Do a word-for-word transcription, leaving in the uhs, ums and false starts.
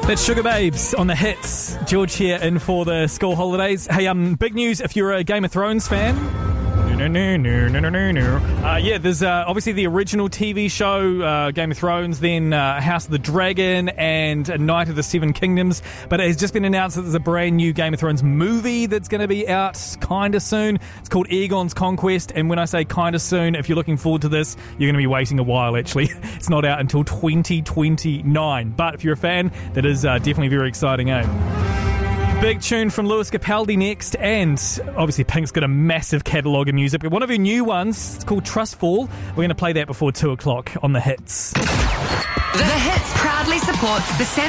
That's Sugar Babes on the hits. George here in for the school holidays. Hey, um, big news if you're a Game of Thrones fan. No, no, no, no, no, no, no. Uh, yeah, there's uh, obviously the original T V show, uh, Game of Thrones, then uh, House of the Dragon and Night of the Seven Kingdoms. But it has just been announced that there's a brand new Game of Thrones movie that's going to be out kind of soon. It's called Aegon's Conquest. And when I say kind of soon, if you're looking forward to this, you're going to be waiting a while, actually. It's not out until twenty twenty-nine. But if you're a fan, that is uh, definitely very exciting, eh? Big tune from Lewis Capaldi next, and obviously Pink's got a massive catalogue of music, but one of her new ones, it's called Trustful. We're going to play that before two o'clock on The Hits. The Hits proudly supports the